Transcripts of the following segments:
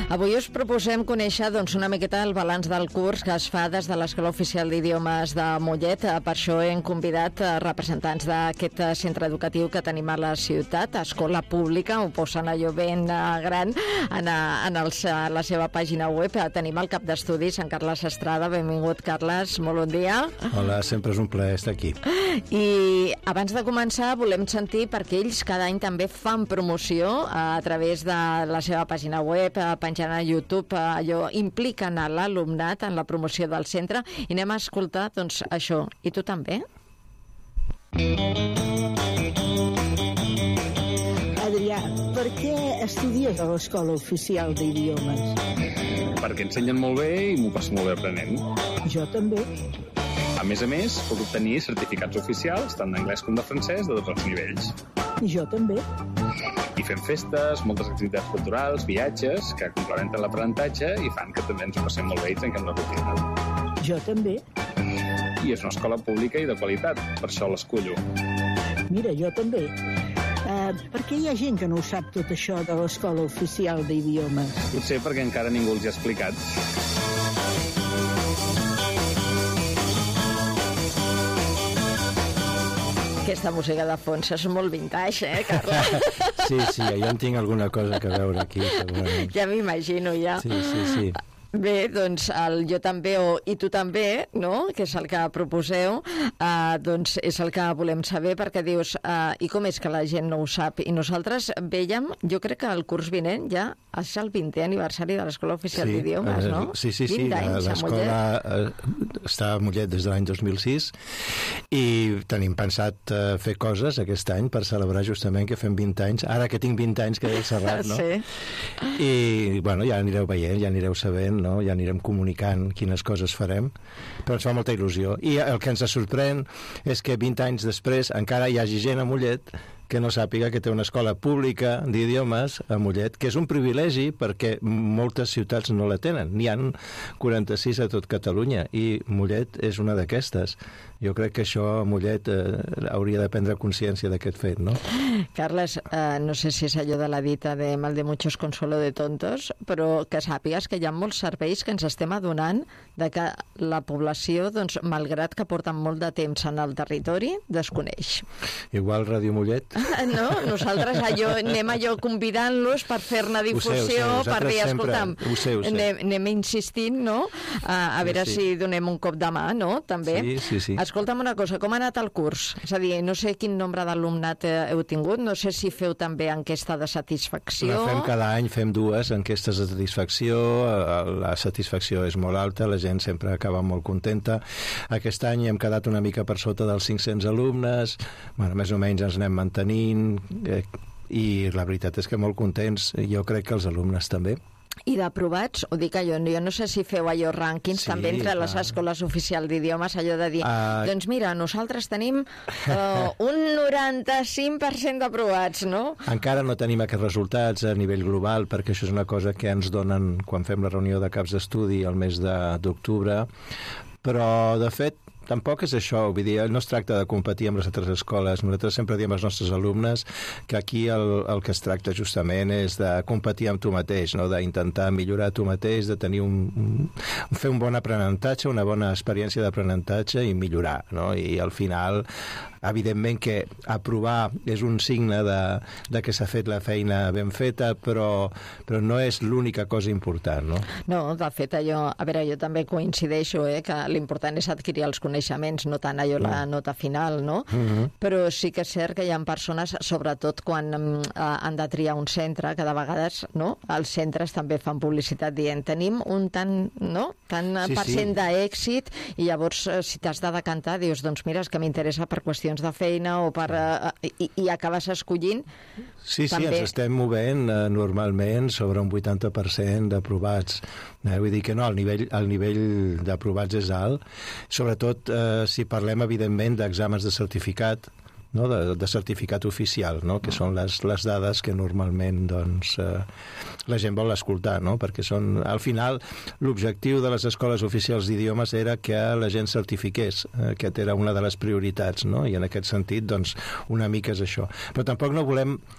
Avui us proposem conèixer una miqueta el balanç del curs que es fa des de l'Escola Oficial d'Idiomes de Mollet. Per això hem convidat representants d'aquest centre educatiu que tenim a la ciutat, escola pública, ho posen allò ben gran en la seva pàgina web. Tenim el cap d'estudis, en Carles Estrada. Benvingut, Carles, molt bon dia. Hola, sempre és un plaer estar aquí. I abans de començar volem sentir, perquè ells cada any també fan promoció a través de la seva pàgina web, penjant a YouTube, allò impliquen a l'alumnat en la promoció del centre, i anem a escoltar això. I tu també? Adrià, per què estudies a l'Escola Oficial d'Idiomes? Perquè ensenyen molt bé i m'ho passo molt bé aprenent. Jo també. A més, puc obtenir certificats oficials, tant d'anglès com de francès, de tots els nivells. Jo també. I fem festes, moltes activitats culturals, viatges, que complementen l'aprenentatge i fan que també ens ho passem molt bé i trenquem la rutina. Jo també. I és una escola pública i de qualitat, per això l'escollo. Mira, jo també. Per què hi ha gent que no ho sap tot això de l'Escola Oficial d'Idiomes? Potser perquè encara ningú els hi ha explicat. Aquesta música de fons és molt vintage, Carla? Sí, jo en tinc alguna cosa que veure aquí, segurament. Ja m'imagino, ja. Sí. Bé, jo també, i tu també, no?, que és el que proposeu, és el que volem saber, perquè dius, i com és que la gent no ho sap? I nosaltres veiem, jo crec que el curs vinent ja és el 20è aniversari de l'Escola Oficial d'Idiomes, no? Sí, l'escola està a Mollet des de l'any 2006 i tenim pensat fer coses aquest any per celebrar justament que fem 20 anys, ara que tinc 20 anys que he Serrat, no? Sí. I, bueno, ja anireu veient, ja anireu sabent, no? Ja anirem comunicant quines coses farem, però ens fa molta il·lusió. I el que ens sorprèn és que 20 anys després encara hi hagi gent a Mollet que no sàpiga que té una escola pública d'idiomes a Mollet, que és un privilegi perquè moltes ciutats no la tenen. N'hi ha 46 a tot Catalunya i Mollet és una d'aquestes. Jo crec que això a Mollet hauria de prendre consciència d'aquest fet, no? Carles, no sé si és allò de la dita de mal de muchos consuelo de tontos, però que sàpigues que hi ha molts serveis que ens estem adonant de que la població, malgrat que porten molt de temps en el territori, desconeix. Igual Ràdio Mollet. No, nosaltres anem convidant-los per fer-ne difusió, per dir, escolta'm, anem insistint, no?, a veure si donem un cop de mà, no?, també. Sí. Escolta'm una cosa, com ha anat el curs? És a dir, no sé quin nombre d'alumnat heu tingut, no sé si feu també enquesta de satisfacció. Fem cada any, fem 2 enquestes de satisfacció, la satisfacció és molt alta, la gent sempre acaba molt contenta. Aquest any hem quedat una mica per sota dels 500 alumnes, bueno, més o menys ens anem mantenint, i la veritat és que molt contents, jo crec que els alumnes també. I d'aprovats, ho dic jo no sé si feu allò rànquings també entre les escoles oficials d'idiomes, allò de dir, doncs mira, nosaltres tenim un 95% d'aprovats, no? Encara no tenim aquests resultats a nivell global, perquè això és una cosa que ens donen quan fem la reunió de caps d'estudi al mes d'octubre, però de fet tampoc és això, vull dir, no es tracta de competir amb les altres escoles. Nosaltres sempre diem als nostres alumnes que aquí el que es tracta justament és de competir amb tu mateix, no? D'intentar millorar tu mateix, de tenir fer un bon aprenentatge, una bona experiència d'aprenentatge i millorar, no? I al final, evidentment que aprovar és un signe de que s'ha fet la feina ben feta, però no és l'única cosa important, no? No, de fet, jo també coincideixo, que l'important és adquirir els coneixements, no tant la nota final, no? Però sí que és cert que hi ha persones, sobretot quan han de triar un centre, que de vegades, no?, els centres també fan publicitat dient, tenim un tant percent d'èxit, i llavors si t'has de decantar dius, doncs mira, és que m'interessa per qüestions de feina o per... i acabes escollint. Sí, ens estem movent normalment sobre un 80% d'aprovats. Vull dir que no, el nivell d'aprovats és alt, sobretot si parlem evidentment d'exàmens de certificat, no? de certificat oficial, no? Que són les dades que normalment la gent vol escoltar, no? Perquè són, al final, l'objectiu de les escoles oficials d'idiomes era que la gent certifiqués, que era una de les prioritats, no? I en aquest sentit, una mica és això. Però tampoc no volem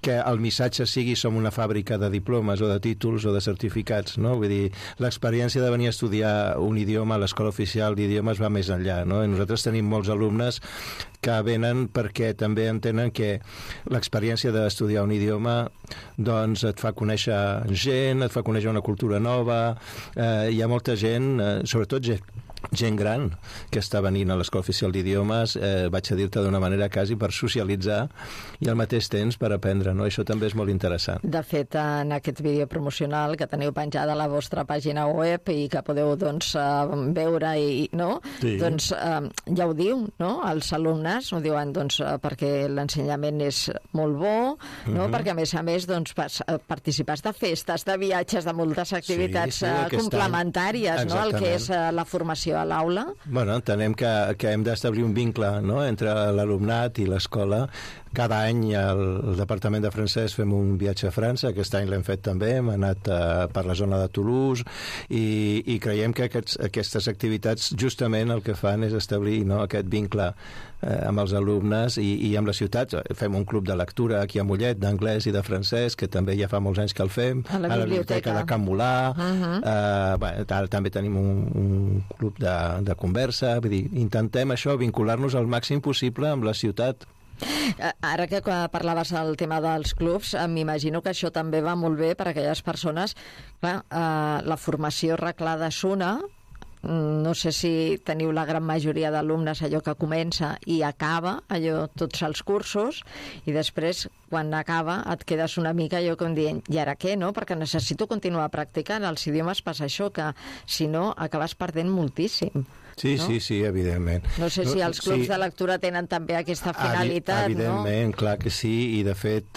que el missatge sigui som una fàbrica de diplomes o de títols o de certificats, no? Vull dir, l'experiència de venir a estudiar un idioma a l'Escola Oficial d'Idiomes va més enllà, no? I nosaltres tenim molts alumnes que venen perquè també entenen que l'experiència d'estudiar un idioma doncs et fa conèixer gent, et fa conèixer una cultura nova, hi ha molta gent, sobretot gent gran que està venint a l'Escola Oficial d'Idiomes, vaig a dir-te d'una manera quasi per socialitzar i al mateix temps per aprendre, no? Això també és molt interessant. De fet, en aquest vídeo promocional que teniu penjada a la vostra pàgina web i que podeu doncs, veure i, no? Sí. Doncs ja ho diu, no? Els alumnes ho diuen doncs, perquè l'ensenyament és molt bo, no? Perquè a més doncs, participes de festes, de viatges, de moltes activitats complementàries, no? El que és la formació a l'aula. Bueno, entenem que hem d'establir un vincle, no?, entre l'alumnat i l'escola. Cada any al Departament de Francès fem un viatge a França, aquest any l'hem fet també, hem anat per la zona de Toulouse i creiem que aquestes activitats justament el que fan és establir, no, aquest vincle amb els alumnes i amb la ciutat. Fem un club de lectura aquí a Mollet, d'anglès i de francès, que també ja fa molts anys que el fem, a la biblioteca de Can Molà. Ara també tenim un club de conversa, vull dir, intentem això, vincular-nos al màxim possible amb la ciutat. Ara que parlaves del tema dels clubs, m'imagino que això també va molt bé per a aquelles persones. Clar, la formació reglada és una, no sé si teniu la gran majoria d'alumnes allò que comença i acaba, allò tots els cursos, i després quan acaba et quedes una mica allò com dient, i ara què, no? Perquè necessito continuar practicant. Els idiomes passa això, que si no acabes perdent moltíssim. Sí, no? sí, evidentment. No sé si els clubs de lectura tenen també aquesta finalitat, evidentment, no? Clar que sí, i de fet,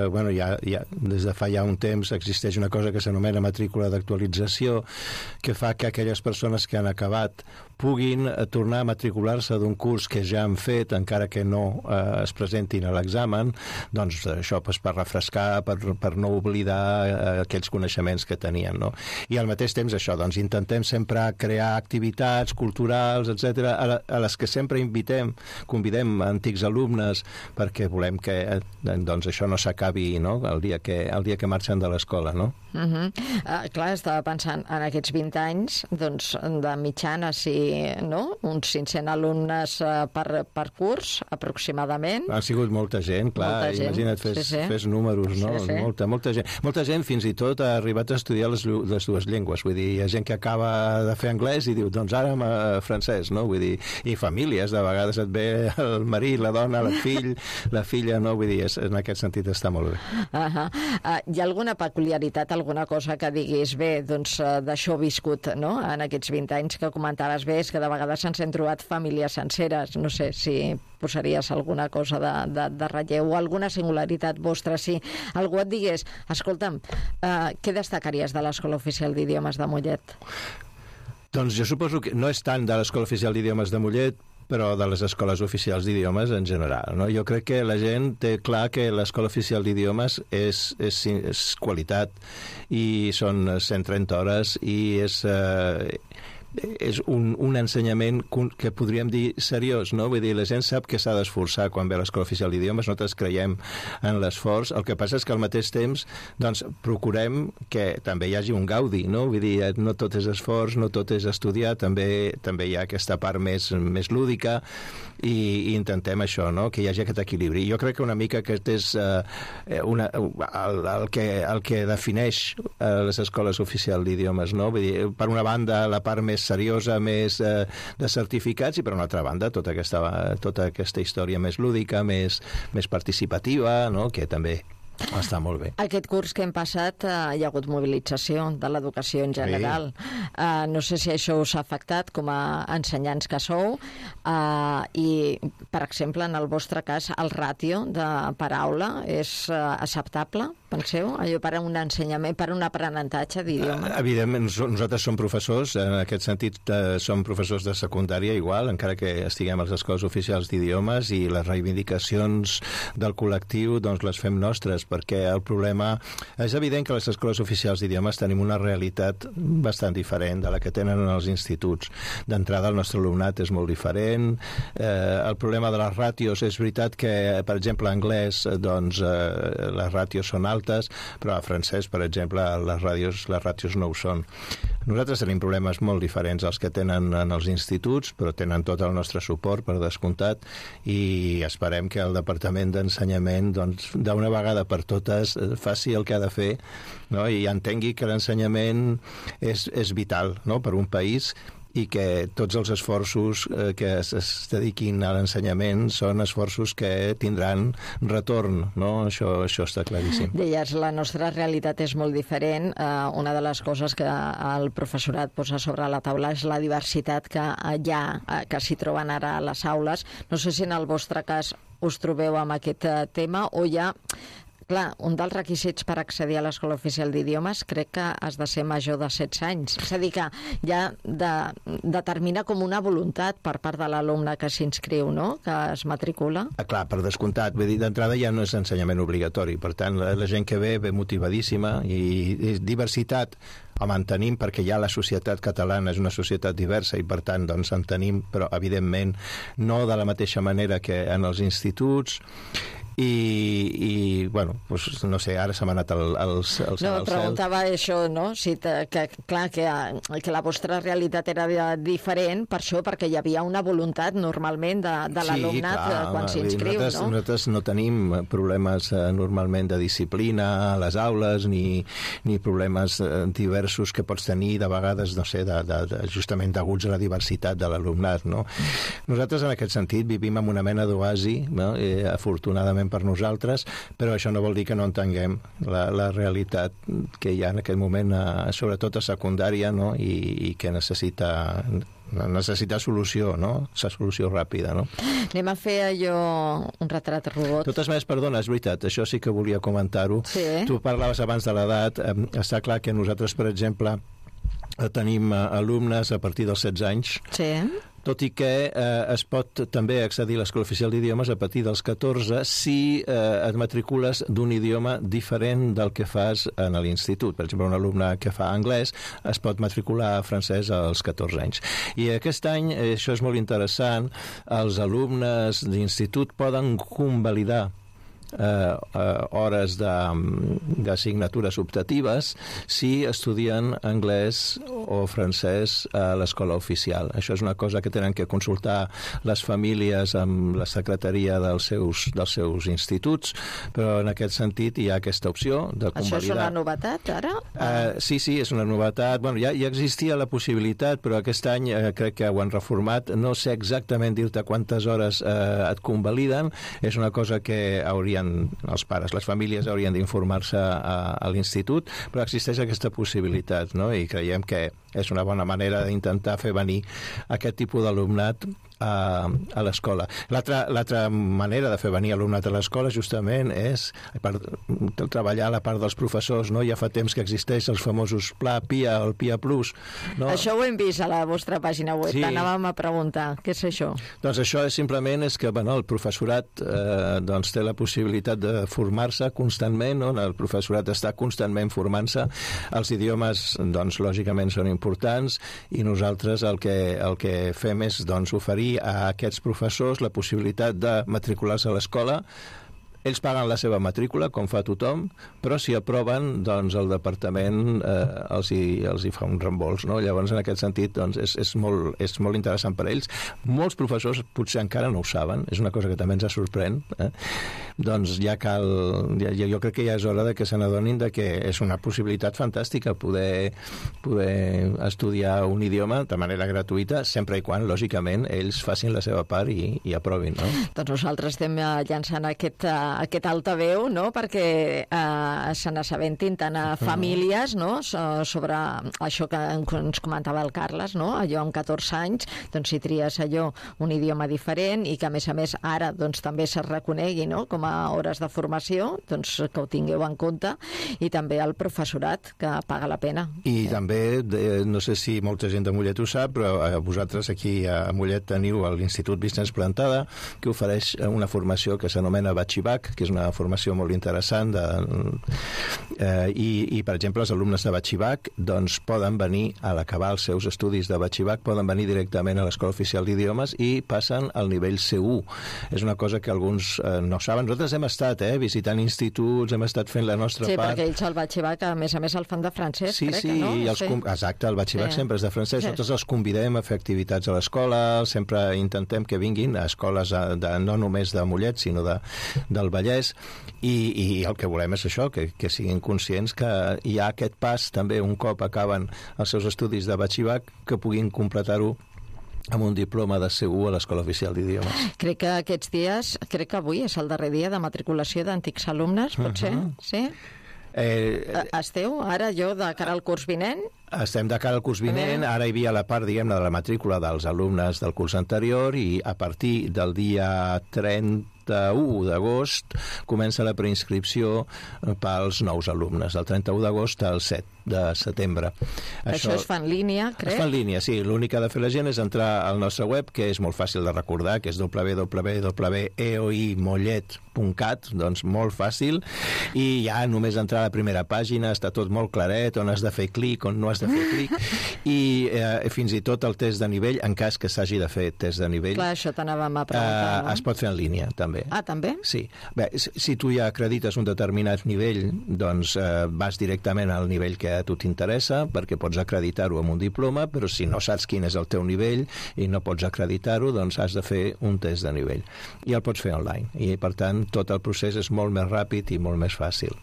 des de fa ja un temps existeix una cosa que s'anomena matrícula d'actualització, que fa que aquelles persones que han acabat puguin tornar a matricular-se d'un curs que ja han fet, encara que no es presentin a l'examen, doncs això per refrescar, per no oblidar aquells coneixements que tenien, no? I al mateix temps això, doncs intentem sempre crear activitats culturals, etc., a les que sempre convidem antics alumnes, perquè volem que doncs això no s'acabi, no?, el dia que marxen de l'escola, no? Clar, estava pensant, en aquests 20 anys, doncs, de mitjana, no? Uns 500 alumnes per curs, aproximadament. Ha sigut molta gent, clar, imagina't, fes números, no? Sí. Molta gent. Molta gent fins i tot ha arribat a estudiar les dues llengües, vull dir, hi ha gent que acaba de fer anglès i diu, doncs ara francès, no? Vull dir, i famílies, de vegades et ve el marit, la dona, la filla, no? Vull dir, en aquest sentit està molt bé. Hi ha alguna peculiaritat, alguna cosa que diguis, bé, doncs d'això viscut, no?, en aquests 20 anys que comentaves, bé, és que de vegades ens hem trobat famílies senceres, no sé si posaries alguna cosa de relleu o alguna singularitat vostra, si algú et digués, escolta'm, què destacaries de l'Escola Oficial d'Idiomes de Mollet? Doncs jo suposo que no és tant de l'Escola Oficial d'Idiomes de Mollet, però de les escoles oficials d'idiomes en general, no? Jo crec que la gent té clar que l'Escola Oficial d'Idiomes és qualitat i són 130 hores i és un ensenyament que podríem dir seriós, no? Vull dir, la gent sap que s'ha d'esforçar quan ve a l'Escola Oficial d'Idiomes, nosaltres creiem en l'esforç, el que passa és que al mateix temps doncs, procurem que també hi hagi un gaudi, no? Vull dir, no tot és esforç, no tot és estudiar, també hi ha aquesta part més lúdica i intentem això, no? Que hi hagi aquest equilibri. Jo crec que una mica aquest és el que defineix les escoles oficials d'idiomes, no? Vull dir, per una banda, la part més seriosa, més de certificats, i per una altra banda tota aquesta història més lúdica, més participativa, no?, que també està molt bé. Aquest curs que hem passat hi ha hagut mobilització de l'educació en general. Sí. No sé si això us ha afectat com a ensenyants que sou i, per exemple, en el vostre cas, el ràtio de paraula és acceptable, penseu? Allò per a un ensenyament, per a un aprenentatge d'idiomes? Evidentment, nosaltres som professors, en aquest sentit som professors de secundària igual, encara que estiguem a les escoles oficials d'idiomes, i les reivindicacions del col·lectiu doncs les fem nostres, perquè el problema... És evident que a les escoles oficials d'idiomes tenim una realitat bastant diferent de la que tenen en els instituts. D'entrada, el nostre alumnat és molt diferent. El problema de les ràtios, és veritat que, per exemple, a anglès, doncs, les ràtios són altes, però a francès, per exemple, les ràtios no ho són. Nosaltres tenim problemes molt diferents als que tenen en els instituts, però tenen tot el nostre suport, per descomptat, i esperem que el Departament d'Ensenyament, doncs, d'una vegada per totes, faci el que ha de fer, no? I entengui que l'ensenyament és vital, no?, per un país, i que tots els esforços que es dediquin a l'ensenyament són esforços que tindran retorn, no? Això està claríssim. Deies, la nostra realitat és molt diferent. Una de les coses que el professorat posa sobre la taula és la diversitat que hi ha, que s'hi troben ara a les aules. No sé si en el vostre cas us trobeu amb aquest tema o hi ha... Clar, un dels requisits per accedir a l'Escola Oficial d'Idiomes crec que has de ser major de 16 anys. És a dir, que ja determina com una voluntat per part de l'alumne que s'inscriu, no?, que es matricula. Clar, per descomptat. Vull dir, d'entrada ja no és ensenyament obligatori. Per tant, la gent que ve motivadíssima i diversitat el mantenim perquè ja la societat catalana és una societat diversa i, per tant, doncs en tenim, però, evidentment, no de la mateixa manera que en els instituts. I bueno, doncs, no sé, ara se m'ha anat el cel. No, preguntava això, no? Si clar, que la vostra realitat era diferent per això, perquè hi havia una voluntat normalment de l'alumnat quan s'inscriu, no? Nosaltres no tenim problemes normalment de disciplina a les aules, ni problemes diversos que pots tenir de vegades, no sé, justament deguts a la diversitat de l'alumnat, no? Nosaltres en aquest sentit vivim en una mena d'oasi, no? Afortunadament per nosaltres, però això no vol dir que no entenguem la realitat que hi ha en aquest moment, sobretot a secundària, no? I que necessita solució, no? Solució ràpida, no? Anem a fer allò, un retrat robot. Totes més, perdona, és veritat, això sí que volia comentar-ho. Sí. Tu parlaves abans de l'edat, està clar que nosaltres, per exemple, tenim alumnes a partir dels 16 anys. Sí. Tot i que es pot també accedir a l'Escola Oficial d'Idiomes a partir dels 14 si et matricules d'un idioma diferent del que fas en l'institut. Per exemple, un alumne que fa anglès es pot matricular a francès als 14 anys. I aquest any, això és molt interessant, els alumnes d'institut poden convalidar hores d'assignatures optatives si estudien anglès o francès a l'escola oficial. Això és una cosa que tenen que consultar les famílies amb la secretaria dels seus instituts, però en aquest sentit hi ha aquesta opció de convalidar. Això és una novetat, ara? Sí, és una novetat. Bueno, ja existia la possibilitat, però aquest any crec que ho han reformat. No sé exactament dir-te quantes hores et convaliden. És una cosa que els pares, les famílies haurien d'informar-se a l'institut, però existeix aquesta possibilitat, no? I creiem que és una bona manera d'intentar fer venir aquest tipus d'alumnat a l'escola. L'altra manera de fer venir alumnat a l'escola justament és treballar a la part dels professors, no? Ja fa temps que existeix els famosos PLA, PIA, el PIA Plus, no? Això ho hem vist a la vostra pàgina web, sí. T'anàvem a preguntar, què és això? Doncs això simplement és que el professorat té la possibilitat de formar-se constantment, no? El professorat està constantment formant-se, els idiomes lògicament són importants i nosaltres el que fem és oferir a aquests professors la possibilitat de matricular-se a l'escola. Ells paguen la seva matrícula, com fa tothom, però si aproven, el departament els hi fa un reembols, no? Llavors, en aquest sentit, és molt interessant per a ells. Molts professors potser encara no ho saben, és una cosa que també ens sorprèn. Doncs jo crec que ja és hora que se n'adonin que és una possibilitat fantàstica poder estudiar un idioma de manera gratuïta, sempre i quan, lògicament, ells facin la seva part i aprovin, no? Doncs nosaltres estem llançant aquest altaveu, no?, perquè se n'assabentin tant a famílies, no?, sobre això que ens comentava el Carles, no?, allò amb 14 anys, doncs si tries allò un idioma diferent i que a més ara també se reconegui, no?, com a hores de formació, doncs que ho tingueu en compte, i també el professorat, que paga la pena. I també, no sé si molta gent de Mollet ho sap, però vosaltres aquí a Mollet teniu l'Institut Vicenç Plantada, que ofereix una formació que s'anomena Batxibac, batxillerat, que és una formació molt interessant, i per exemple, els alumnes de batxibac doncs, poden venir, a l'acabar els seus estudis de batxibac, poden venir directament a l'Escola Oficial d'Idiomes i passen al nivell C1. És una cosa que alguns no saben. Nosaltres hem estat visitant instituts, hem estat fent la nostra part. Sí, perquè ells al batxibac, a més el fan de francès, crec que no? Exacte, el batxibac sempre és de francès. Nosaltres els convidem a fer activitats a l'escola, sempre intentem que vinguin a escoles no només de Mollet, sinó del Vallès, i el que volem és això, que siguin conscients que hi ha aquest pas també un cop acaben els seus estudis de batxibac, que puguin completar-ho amb un diploma de C1 a l'Escola Oficial d'Idiomes. Crec que aquests dies, crec que avui és el darrer dia de matriculació d'antics alumnes, potser, sí? Esteu, ara jo, de cara al curs vinent? Estem de cara al curs vinent, ara hi havia la part, diguem-ne, de la matrícula dels alumnes del curs anterior i a partir del dia 31 d'agost comença la preinscripció pels nous alumnes, del 31 d'agost al 7 de setembre. Això es fa en línia, crec? Es fa en línia, sí. L'únic que ha de fer la gent és entrar al nostre web, que és molt fàcil de recordar, que és www.eoimollet.cat, doncs molt fàcil, i ja només entrar a la primera pàgina, està tot molt claret, on has de fer clic, on no has de fer clic, i fins i tot el test de nivell, en cas que s'hagi de fer test de nivell, clar, això t'anàvem a preguntar, no? Es pot fer en línia, també. Ah, també? Sí. Bé, si tu ja acredites un determinat nivell, doncs vas directament al nivell que a tu t'interessa, perquè pots acreditar-ho amb un diploma, però si no saps quin és el teu nivell i no pots acreditar-ho, doncs has de fer un test de nivell. I el pots fer online. I, per tant, tot el procés és molt més ràpid i molt més fàcil.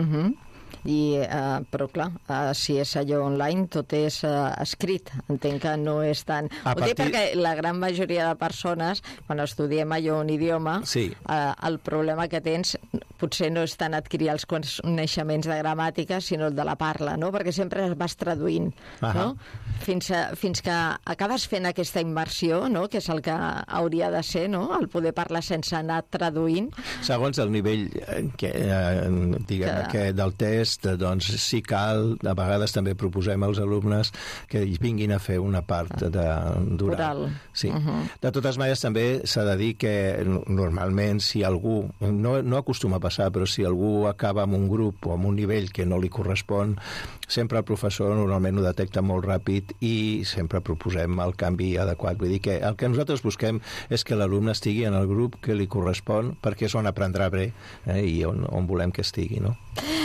Però clar, si és allò online tot és escrit, entenc que no és tan... Ho dic perquè la gran majoria de persones, quan estudiem allò un idioma, el problema que tens potser no és tant adquirir els coneixements de gramàtica, sinó el de la parla, no? Perquè sempre vas traduint, no? Fins que acabes fent aquesta immersió, no? Que és el que hauria de ser, no? El poder parlar sense anar traduint. Segons el nivell del test, doncs si cal, a vegades també proposem als alumnes que vinguin a fer una part d'oral. Sí. De totes maneres, també s'ha de dir que normalment si algú, no acostuma a passar, però si algú acaba amb un grup o amb un nivell que no li correspon, sempre el professor normalment ho detecta molt ràpid i sempre proposem el canvi adequat. Vull dir que el que nosaltres busquem és que l'alumne estigui en el grup que li correspon, perquè és on aprendrà bé i on volem que estigui, no?